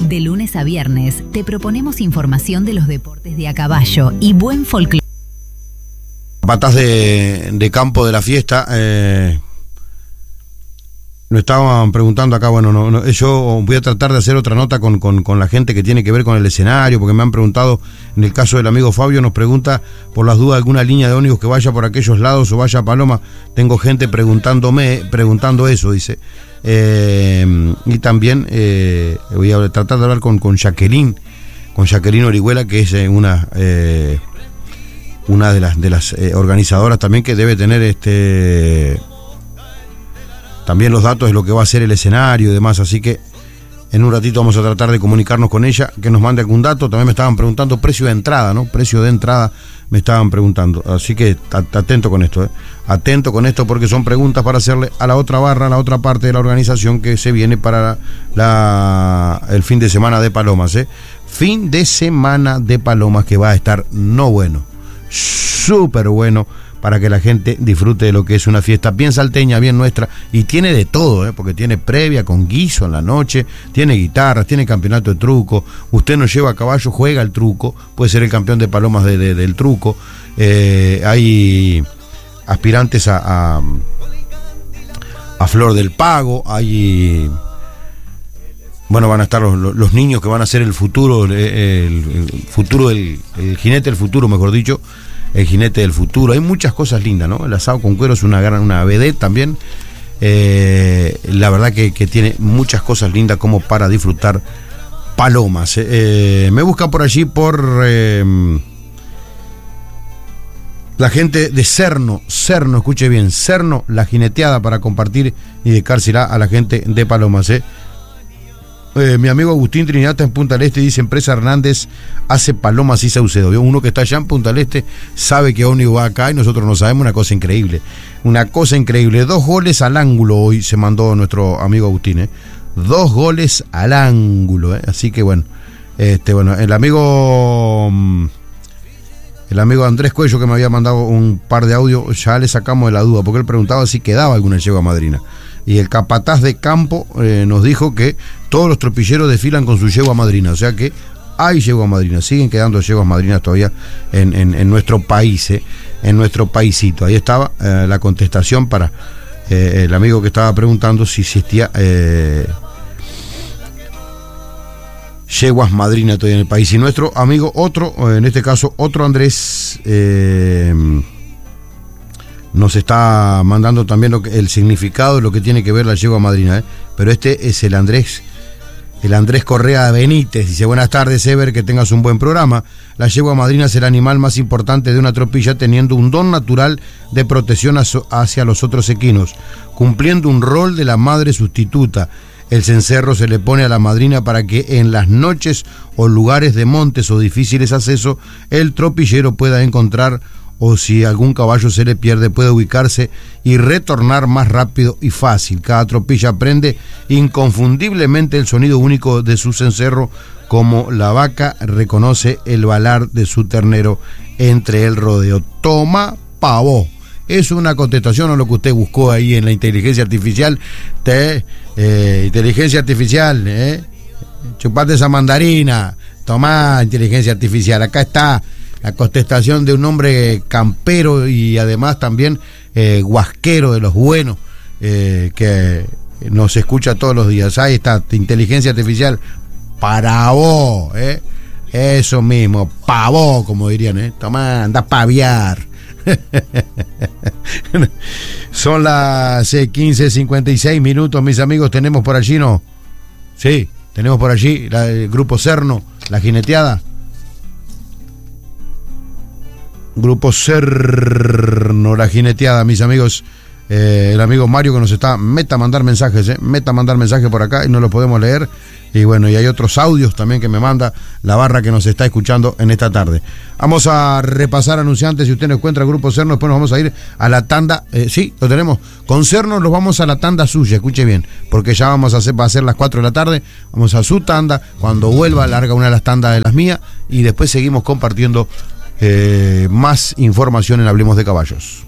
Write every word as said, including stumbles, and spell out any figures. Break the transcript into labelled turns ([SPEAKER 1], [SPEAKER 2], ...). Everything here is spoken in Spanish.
[SPEAKER 1] De lunes a viernes te proponemos información de los deportes de a caballo y buen folclore.
[SPEAKER 2] Patas de, de campo de la fiesta. Eh, nos estaban preguntando acá, bueno, no, no, yo voy a tratar de hacer otra nota con, con, con la gente que tiene que ver con el escenario, porque me han preguntado, en el caso del amigo Fabio, nos pregunta por las dudas alguna línea de ómnibus que vaya por aquellos lados o vaya a Paloma. Tengo gente preguntándome, preguntando eso, dice. Eh, y también eh, voy a tratar de hablar con, con Jacqueline, con Jacqueline Orihuela, que es una... Eh, una de las de las eh, organizadoras también, que debe tener este también los datos de lo que va a ser el escenario y demás, así que en un ratito vamos a tratar de comunicarnos con ella, que nos mande algún dato. También me estaban preguntando precio de entrada, ¿no? Precio de entrada me estaban preguntando, así que atento con esto, ¿eh? Atento con esto, porque son preguntas para hacerle a la otra barra, a la otra parte de la organización que se viene para la, el fin de semana de Palomas, ¿eh? Fin de semana de Palomas que va a estar no bueno, súper bueno, para que la gente disfrute de lo que es una fiesta bien salteña, bien nuestra, y tiene de todo, ¿eh? Porque tiene previa con guiso en la noche, tiene guitarras, tiene campeonato de truco, usted nos lleva a caballo, juega el truco, puede ser el campeón de Palomas de, de, del truco, eh, hay aspirantes a, a, a Flor del Pago, hay... Bueno, van a estar los, los niños que van a ser el futuro, el, el, el futuro del el jinete del futuro, mejor dicho, el jinete del futuro. Hay muchas cosas lindas, ¿no? El asado con cuero es una gran, una vedette también. Eh, la verdad que, que tiene muchas cosas lindas como para disfrutar Palomas. Eh, me busca por allí por eh, la gente de Cerno, Cerno, escuche bien, Cerno, la jineteada para compartir y dedicársela a la gente de Palomas, ¿eh? Eh, mi amigo Agustín Trinidad está en Punta del Este, dice: Empresa Hernández hace Palomas y Saucedo. Uno que está allá en Punta del Este sabe que ómnibus va acá y nosotros no sabemos. Una cosa increíble, una cosa increíble. Dos goles al ángulo hoy se mandó nuestro amigo Agustín, ¿eh? Dos goles al ángulo, ¿eh? Así que bueno, este, bueno, el amigo el amigo Andrés Cuello, que me había mandado un par de audios, ya le sacamos de la duda, porque él preguntaba si quedaba alguna yegua madrina. Y el capataz de campo eh, nos dijo que todos los tropilleros desfilan con su yegua madrina, o sea que hay yegua madrina, siguen quedando yeguas madrinas todavía en, en, en nuestro país, eh, en nuestro paisito. Ahí estaba eh, la contestación para eh, el amigo que estaba preguntando si existía eh, yeguas madrinas todavía en el país. Y nuestro amigo otro, en este caso otro Andrés, eh, nos está mandando también lo que, el significado de lo que tiene que ver la yegua madrina, ¿eh? Pero este es el Andrés, el Andrés Correa Benítez. Dice: buenas tardes, Ever, que tengas un buen programa. La yegua madrina es el animal más importante de una tropilla, teniendo un don natural de protección hacia los otros equinos, cumpliendo un rol de la madre sustituta. El cencerro se le pone a la madrina para que en las noches o lugares de montes o difíciles accesos el tropillero pueda encontrar, o si algún caballo se le pierde, puede ubicarse y retornar más rápido y fácil. Cada tropilla aprende inconfundiblemente el sonido único de su cencerro, como la vaca reconoce el balar de su ternero entre el rodeo. Toma pavo. Es una contestación a lo que usted buscó ahí en la inteligencia artificial. Te, eh, inteligencia artificial, eh. Chupate esa mandarina. Tomá, inteligencia artificial. Acá está la contestación de un hombre campero y además también eh, guasquero de los buenos, eh, que nos escucha todos los días. Ahí está, inteligencia artificial para vos, eh. Eso mismo, pa' vos, como dirían, eh. Tomá, anda a paviar. Son las eh, quince cincuenta y seis minutos, mis amigos. Tenemos por allí, ¿no? Sí, tenemos por allí la, el grupo Cerno, la jineteada. Grupo Cerno, la jineteada, mis amigos. Eh, el amigo Mario, que nos está meta a mandar mensajes, eh, meta a mandar mensajes por acá y no los podemos leer. Y bueno, y hay otros audios también que me manda la barra que nos está escuchando en esta tarde. Vamos a repasar, anunciantes, si usted no encuentra el Grupo Cerno, después nos vamos a ir a la tanda. Eh, sí, lo tenemos. Con Cerno nos vamos a la tanda suya, escuche bien, porque ya vamos a hacer, va a ser las cuatro de la tarde, vamos a su tanda. Cuando vuelva, larga una de las tandas de las mías y después seguimos compartiendo eh, más información en Hablemos de Caballos.